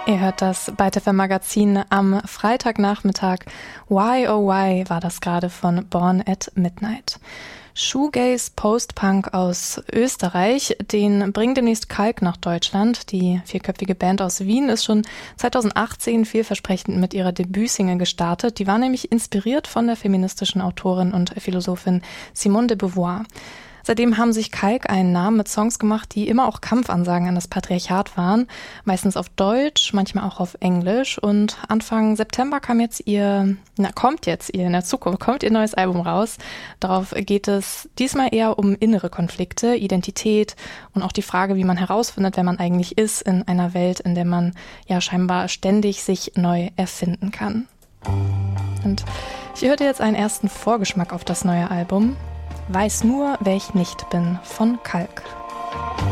Ihr hört das Byte FM Magazin am Freitagnachmittag. Why oh why war das gerade von Born at Midnight. Shoegaze Post-Punk aus Österreich, den bringt demnächst Kalk nach Deutschland. Die vierköpfige Band aus Wien ist schon 2018 vielversprechend mit ihrer Debütsingle gestartet. Die war nämlich inspiriert von der feministischen Autorin und Philosophin Simone de Beauvoir. Seitdem haben sich Kalk einen Namen mit Songs gemacht, die immer auch Kampfansagen an das Patriarchat waren. Meistens auf Deutsch, manchmal auch auf Englisch. Und Anfang September kommt ihr neues Album raus. Darauf geht es diesmal eher um innere Konflikte, Identität und auch die Frage, wie man herausfindet, wer man eigentlich ist in einer Welt, in der man ja scheinbar ständig sich neu erfinden kann. Und ich hörte jetzt einen ersten Vorgeschmack auf das neue Album. Weiß nur, wer ich nicht bin, von Kalk.